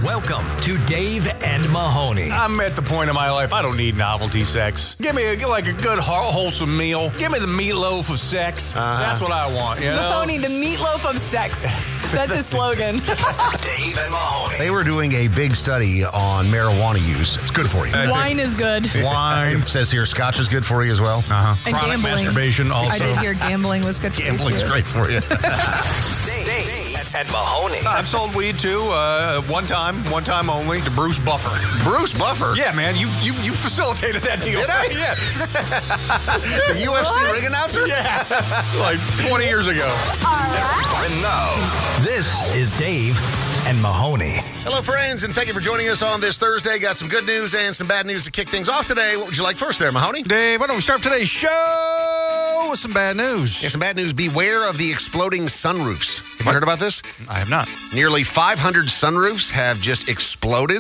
Welcome to Dave and Mahoney. I'm at the point in my life I don't need novelty sex. Give me a good, wholesome meal. Give me the meatloaf of sex. That's what I want, you know? Mahoney, the meatloaf of sex. That's his slogan. Dave and Mahoney. They were doing a big study on marijuana use. It's good for you. Wine is good. Wine. It says here, scotch is good for you as well. And Chronic gambling. masturbation also. I did hear gambling was good for you, Gambling's too. great for you. Dave and Mahoney. I've sold weed too, one time only, to Bruce Buffer. Bruce Buffer? Yeah, man, you facilitated that deal. Did I? Yeah. The UFC ring announcer? Yeah. Like 20 years ago. And now, this is Dave and Mahoney. Hello, friends, and thank you for joining us on this Thursday. Got some good news and some bad news to kick things off today. What would you like first there, Mahoney? Dave, why don't we start today's show with some bad news? Yeah, some bad news. Beware of the exploding sunroofs. Have you heard about this? I have not. Nearly 500 sunroofs have just exploded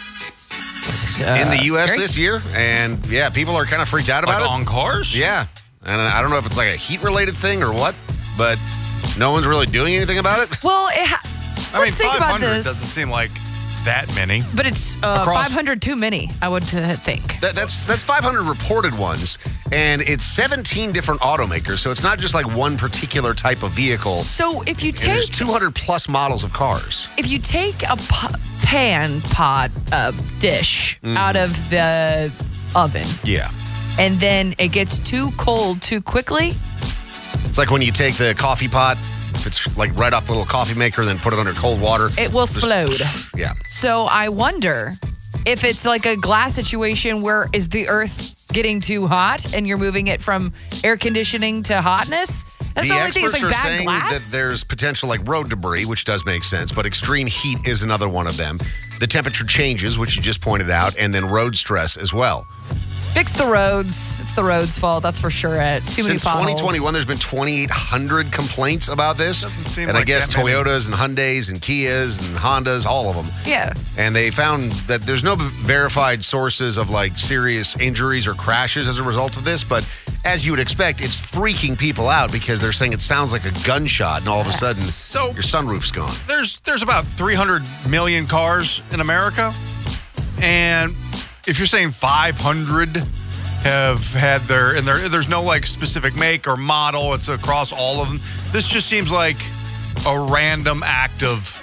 in the U.S. scary. this year. And, yeah, people are kind of freaked out about Like it. on cars? Yeah. And I don't know if it's like a heat-related thing or what, but no one's really doing anything about it. Well, I mean, let's think about 500 this. doesn't seem like that many. But it's Across- 500 too many, I would think. That's 500 reported ones, and it's 17 different automakers, so it's not just like one particular type of vehicle. So if you And there's take 200 plus models of cars. a pan pot dish out of the oven Yeah. and then it gets too cold too quickly, It's like when you take the coffee pot, if it's like right off the little coffee maker, then put it under cold water. it will Just- explode. Yeah. So I wonder if it's like a glass situation where is the earth getting too hot and you're moving it from air conditioning to hotness? That's the only thing. It's experts like are bad saying glass. that there's potential like road debris, which does make sense, but extreme heat is another one of them. The temperature changes, which you just pointed out, and then road stress as well. Fix the roads. It's the roads' fault. That's for sure. Too many Since potholes. 2021, there's been 2,800 complaints about this. Doesn't seem and I like guess that many. Toyotas and Hyundais and Kias and Hondas, all of them. Yeah. And they found that there's no verified sources of like serious injuries or crashes as a result of this. But as you would expect, it's freaking people out because they're saying it sounds like a gunshot, and all of a sudden, So- your sunroof's gone. There's about 300 million cars in America, and if you're saying 500 have had there's no like specific make or model, it's across all of them. This just seems like a random act of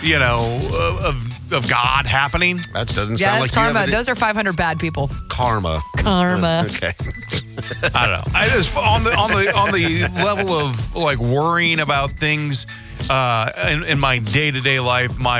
God happening. That doesn't Yeah, sound that's like you karma. have Those are 500 bad people. karma. Karma. Okay. I don't know. I just on the level of like worrying about things in my day-to-day life, my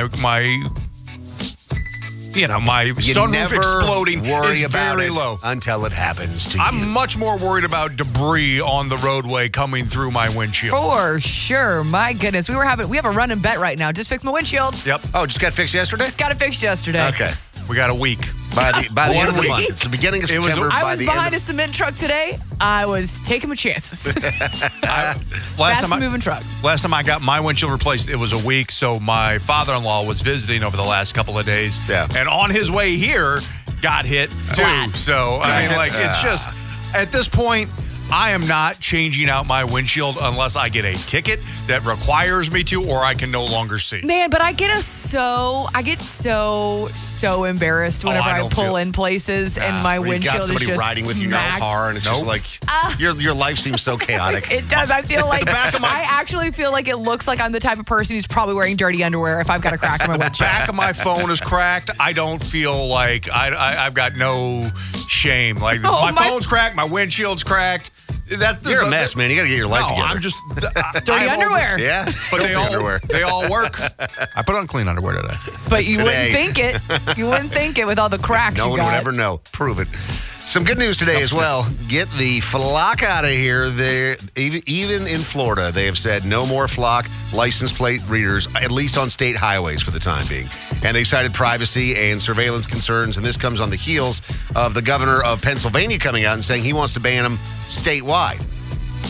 You sunroof never exploding worry is about very it low. until it happens to you. I'm much more worried about debris on the roadway coming through my windshield. For sure. My goodness. We have a running bet right now. Just fix my windshield. Yep. Oh, just got fixed yesterday? Just got it fixed yesterday. Okay. We got a week. By the end of the One month. week. It's the beginning of It was- September. I by was the behind end a cement truck today. I was taking my chances. Last Fast time moving truck. Last time I got my windshield replaced, it was a week. So my father-in-law was visiting over the last couple of days. Yeah. And on his way here, got hit too. Flat. So, I mean, like, it's just, at this point, I am not changing out my windshield unless I get a ticket that requires me to, or I can no longer see. Man, but I get so embarrassed whenever I I don't pull feel- in places and my When you got windshield is somebody just riding with you in your smacked. car, and it's just like your life seems so chaotic. It does. I feel like back of my- I actually feel like it looks like I'm the type of person who's probably wearing dirty underwear if I've got a crack in my windshield. Back of my phone is cracked. I don't feel like I've got no shame. Like Oh, my my- phone's cracked, my windshield's cracked. You're a mess, man. You got to get your life No, together. I'm just Dirty underwear. Yeah, But they filthy all underwear. they all work. I put on clean underwear today. But you wouldn't Today. think it. You wouldn't think it with all the cracks No you one got. would ever know. Prove it. Some good news today as well. Get the flock out of here. Even in Florida, they have said no more flock license plate readers, at least on state highways for the time being. And they cited privacy and surveillance concerns. And this comes on the heels of the governor of Pennsylvania coming out and saying he wants to ban them statewide.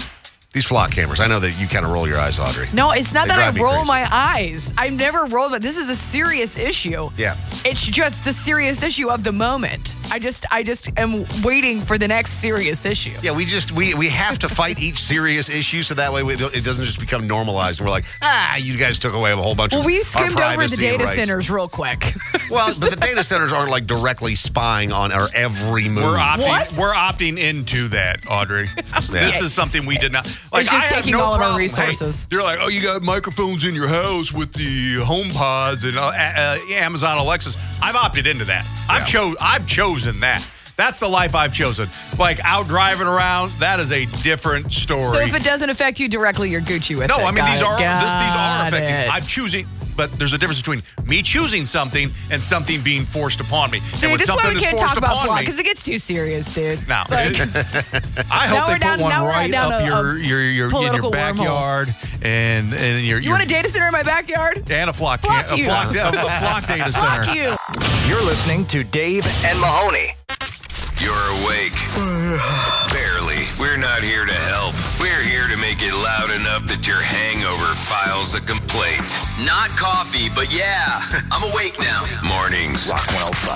These flock cameras. I know that you kind of roll your eyes, Audrey. No, it's not They that I drive me roll crazy. my eyes. I've never rolled, but this is a serious issue. Yeah. It's just the serious issue of the moment. I just am waiting for the next serious issue. Yeah, we have to fight each serious issue so that way it doesn't just become normalized and we're like, you guys took away a whole bunch of Well, we our skimmed over the privacy data rights. centers real quick. Well, but the data centers aren't like directly spying on our every move. We're opting into that, Audrey. This is something we did not. Like, It's just I have taking no all of our problem. resources. Hey, they're like, oh, you got microphones in your house with the HomePods and Amazon Alexas. I've opted into that. I've chosen that. That's the life I've chosen. Like out driving around, that is a different story. So if it doesn't affect you directly, you're Gucci with it. No, I mean, these are Got affecting. it. I'm choosing, but there's a difference between me choosing something and something being forced upon me. See, and when this is why something we is can't forced talk about upon vlog me, because it gets too serious, dude. no, Like, I hope they put one right down up a your in your political backyard and your. you want a data center in my backyard? and a flock Fuck you. flock data center. Fuck you. You're listening to Dave and Mahoney. You're awake. Barely. We're not here to help. We're here to make it loud enough that your hangover files a complaint. Not coffee, but yeah, I'm awake now. Mornings. Rock 105.